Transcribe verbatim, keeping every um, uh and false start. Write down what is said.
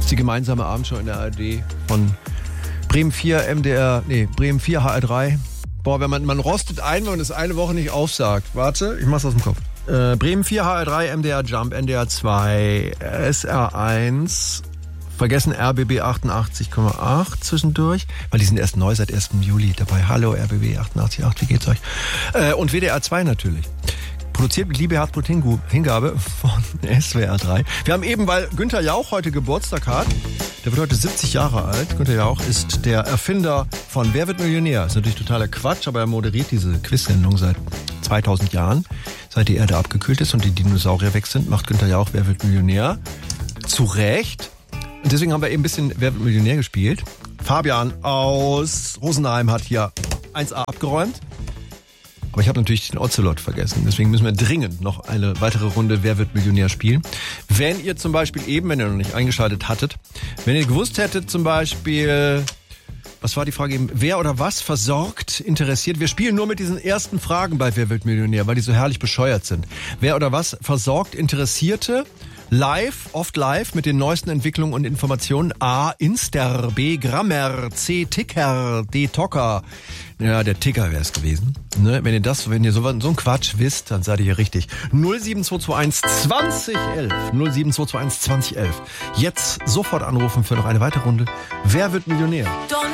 ist die gemeinsame Abendshow in der A R D von Bremen vier, M D R, nee, Bremen vier, H R drei. Boah, wenn man, man rostet ein, wenn man das eine Woche nicht aufsagt. Warte, ich mach's aus dem Kopf. Äh, Bremen vier, H R drei, M D R Jump, N D R zwei, S R eins, vergessen R B B achtundachtzig Komma acht zwischendurch, weil die sind erst neu seit ersten Juli dabei. Hallo R B B achtundachtzig Komma acht, wie geht's euch? Äh, und W D R zwei natürlich. Produziert mit Liebe, Herzblut, Hingabe von S W R drei. Wir haben eben, weil Günther Jauch heute Geburtstag hat, der wird heute siebzig Jahre alt. Günther Jauch ist der Erfinder von Wer wird Millionär? Ist natürlich totaler Quatsch, aber er moderiert diese Quiz-Sendung seit zweitausend Jahren. Seit die Erde abgekühlt ist und die Dinosaurier weg sind, macht Günther Jauch Wer wird Millionär? Zu Recht. Und deswegen haben wir eben ein bisschen Wer wird Millionär gespielt. Fabian aus Rosenheim hat hier eins A abgeräumt. Aber ich habe natürlich den Ocelot vergessen. Deswegen müssen wir dringend noch eine weitere Runde Wer wird Millionär spielen. Wenn ihr zum Beispiel eben, wenn ihr noch nicht eingeschaltet hattet, wenn ihr gewusst hättet zum Beispiel, was war die Frage eben, wer oder was versorgt, interessiert. Wir spielen nur mit diesen ersten Fragen bei Wer wird Millionär, weil die so herrlich bescheuert sind. Wer oder was versorgt Interessierte live, oft live mit den neuesten Entwicklungen und Informationen. A, Inster, B, Grammer, C, Ticker, D, Tocker. Ja, der Ticker wäre es gewesen. Ne? Wenn ihr das, wenn ihr so, so einen Quatsch wisst, dann seid ihr hier richtig. null sieben zwei zwei eins zwanzig elf. null sieben zwei zwei eins zwanzig elf. Jetzt sofort anrufen für noch eine weitere Runde. Wer wird Millionär?